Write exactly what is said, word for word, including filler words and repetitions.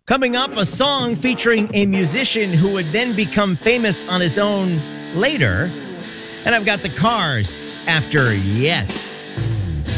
Coming up, a song featuring a musician who would then become famous on his own later. And I've got the Cars after Yes.